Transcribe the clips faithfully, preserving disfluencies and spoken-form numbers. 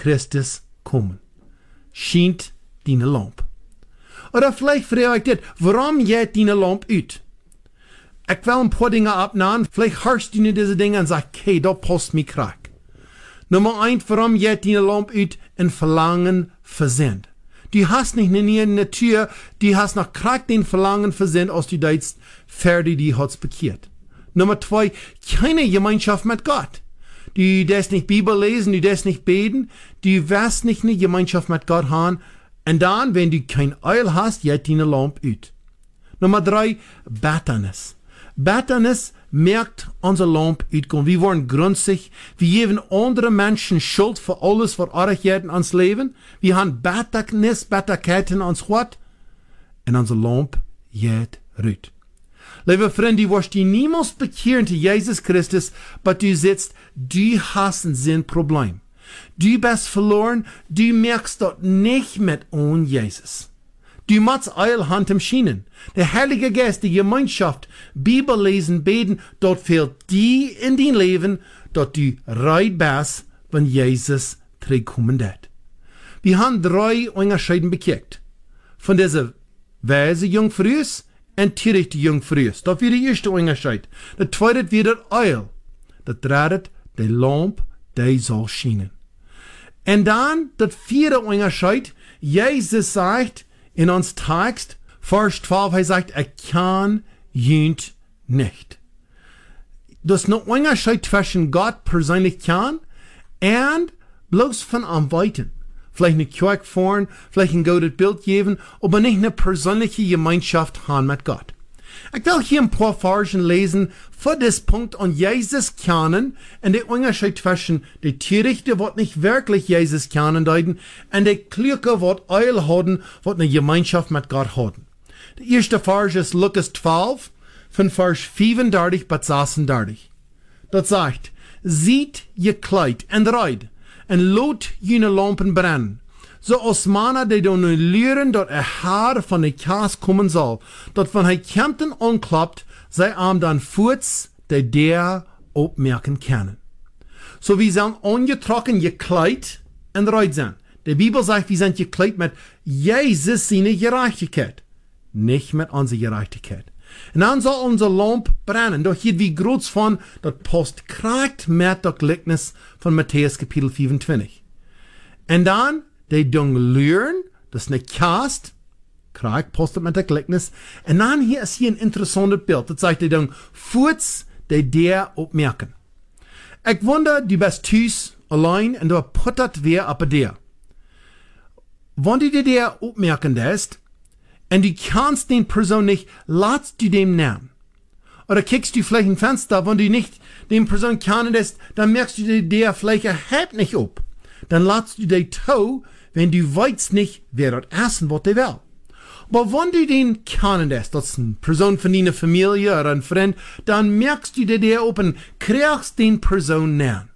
Christus kommen. Schient deine Lampe. Oder vielleicht frage ich dit, warum geht deine Lampe uit? Ich will ein paar Dinge abnehmen, vielleicht hörst du nicht diese Dinge und sagst, okay, da passt mir krank. Nummer eins, warum geht deine Lampe uit? Ein Verlangen versendet. Du hast nicht in der Natur, du hast noch krank den Verlangen versendet, als du denkst, fertig, die hat's bekehrt. Nummer zwei, keine Gemeinschaft mit Gott. Du darfst nicht Bibel lesen, du darfst nicht beten, du wirst nicht eine Gemeinschaft mit Gott haben. Und dann, wenn du kein Öl hast, geht deine Lampe uit. Nummer drei, Bitternis. Bitternis merkt unsere Lampe uitkommen. Wir waren grunzig. Wir geben andere Menschen Schuld für alles, was Arigkeiten ans Leben. Wir haben Bitternis, Bitterkeiten ans Gott. Und unsere Lampe geht uit. Liebe Freunde, du wirst dich niemals bekehren zu Jesus Christus, aber du sitzt, du hast ein Problem. Du bist verloren, du merkst dort nicht mit ohne Jesus. Du musst eil Hand im Schienen. Der Heilige Geist, die Gemeinschaft, Bibel lesen, beten, dort fehlt die in dein Leben, dort du reit bist, wenn Jesus zurückkommen wird. Wir haben drei Unterschiede bekickt. Von dieser weise Jungfrüs und törichte Jungfrüs. Das wird der erste Unterschied. Der zweite wird der Eil. Der dritte, die Lampe, die soll schienen. Und dann, der vierte Unterschied, Jesus sagt in uns Text, Vers zwölf, er sagt, er kann jünt nicht. Das ist ein Unterschied zwischen Gott persönlich kann und bloß von am Weiten. Vielleicht eine Kirche fahren, vielleicht ein gutes Bild geben, aber nicht eine persönliche Gemeinschaft haben mit Gott. Ich will hier ein paar Versen lesen für das Punkt an Jesus kennen und der Unterschied zwischen der Törichte, die nicht wirklich Jesus kennen deuten, und der Kluge, die Eil haben, die eine Gemeinschaft mit Gott haben. Der erste Vers ist Lukas zwölf, von Vers fünfunddreißig bis sechsunddreißig. Das sagt, sieht ihr Kleid und reid, und lot jene Lampen brennen. So als Mann, die dann lehren, dass er Haar von der Kaas kommen soll, dass wenn er Kämpten anklappt, sei arm dann Fuß, der der aufmerken können. So wie sind angetrocken gekleidet und reut sind. Die Bibel sagt, wir sind gekleidet mit Jesus seine Gerechtigkeit, nicht mit unserer Gerechtigkeit. Und dann soll unsere Lampe brennen. Doch hier wie groß von, das passt korrekt mit der Gleichnis von Matthäus Kapitel vierundzwanzig. Und dann, die dung lehren, das ist eine Cast, korrekt passt mit der Gleichnis. Und dann hier ist hier ein interessantes Bild. Das sagt, die dung Fuß, die der aufmerken. Ich wundere, du bist tüß, allein, und du puttert wer ab der. Wenn du dir der aufmerken lässt, und du kannst den Person nicht, lass du dem nehmen. Oder kickst du vielleicht ein Fenster, wenn du nicht den Person kennst, dann merkst du dir der vielleicht erhebt nicht ab. Dann lass du den Tau, wenn du weißt nicht, wer dort essen, was der will. Aber wenn du den kennst, das ist eine Person von deiner Familie oder ein Freund, dann merkst du dir der ab und kriegst den Person nehmen.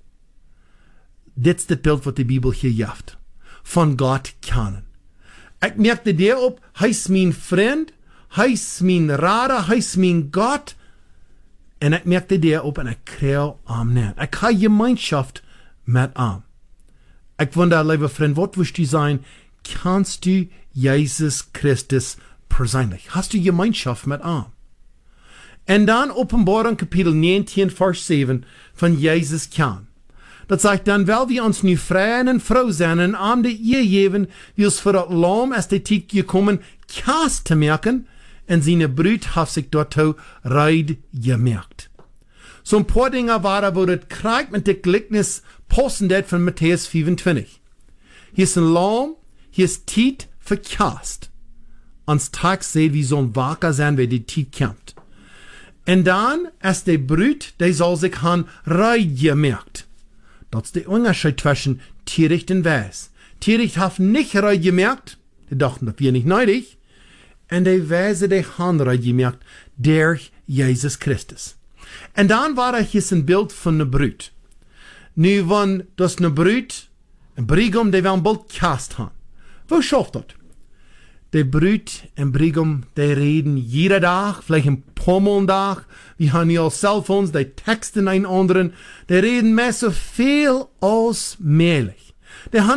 Das ist das Bild, was die Bibel hier jaft. Von Gott kennen. Ich merkte der ob, heißt mein Freund, heißt mein Rader, heißt mein Gott. Und ich merkte der ob und ich kriege am nähen. Ich habe Gemeinschaft mit ihm. Ich wundere, lieber Freund, was wirst du sein? Kannst du Jesus Christus persönlich? Hast du Gemeinschaft mit ihm? Und dann Offenbarung Kapitel neunzehn, Vers sieben von Jesus kennen. Das sagt dann, weil wir uns nu freien und froh sein und am de ihr geben, wie es für das Lamm aus der Zeit gekommen, Kaas zu merken, und seine Brut hat sich dort reid gemerkt. So ein paar Dinge waren, wo das Krieg mit der Gleichnis passen det von Matthäus vierundzwanzig. Hier ist ein Lamm, hier ist Zeit für Kaas. Ans Tag seht, wie so ein Wacker sein, wer die Zeit kämpft. Und dann, als der Brut, der soll sich han reid gemerkt. Das ist der Unterschied zwischen Töricht und Weis. Töricht hat nicht reid gemerkt, die dachten, das wäre nicht neidig, und die Weise, die haben reid gemerkt, durch Jesus Christus. Und dann war er hier ein Bild von einer Brut. Nu, wenn das eine Brut, ein Brigum, die werden bald Kaas haben. Wo schafft das? Die Brut und Brigum, die reden jeden Tag, vielleicht ein paar Mal am Tag. Wir haben ja Cellphones, die texten einen anderen. Die reden mehr so viel als möglich. Die